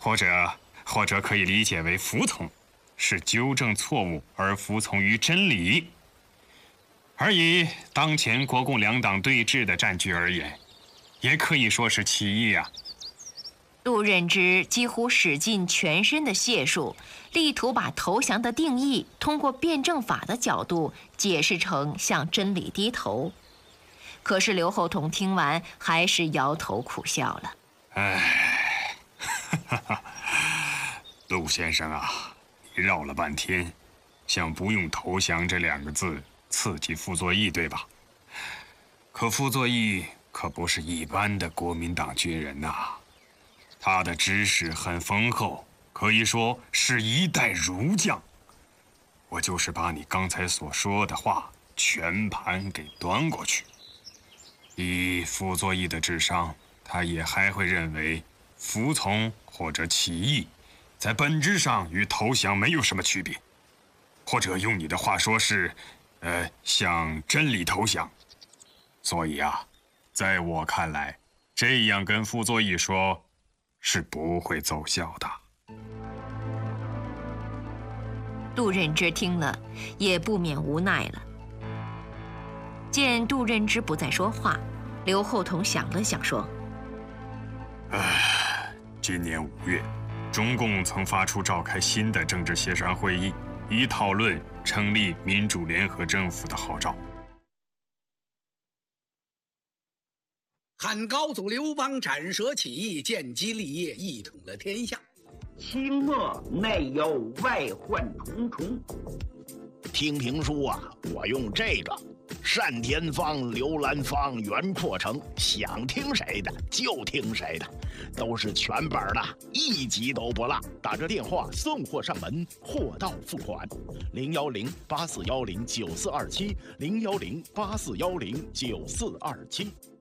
或者可以理解为服从，是纠正错误而服从于真理。而以当前国共两党对峙的战局而言，也可以说是起义啊。 杜任之几乎使尽全身的解数，力图把投降的定义通过辩证法的角度解释成向真理低头。可是刘厚同听完还是摇头苦笑了。 哎，陆先生啊，你绕了半天，想不用投降这2个字刺激傅作义，对吧？可傅作义可不是一般的国民党军人呐，他的知识很丰厚，可以说是一代儒将。我就是把你刚才所说的话全盘给端过去，以傅作义的智商，他也还会认为服从或者起义在本质上与投降没有什么区别，或者用你的话说是向真理投降。所以啊，在我看来，这样跟傅作义说是不会奏效的。 杜任之听了，也不免无奈了。见杜任之不再说话，刘厚同想了想说：“ 今年5月，中共曾发出召开新的政治协商会议，以讨论成立民主联合政府的号召。 汉高祖刘邦斩蛇起义，建基立业，一统了天下。 清末内忧外患重重。 听评书啊，我用这个单田芳、刘兰芳、袁阔成，想听谁的就听谁的，都是全本的，一集都不落。打着电话送货上门，货到付款。010-8410-9427，010-8410-9427。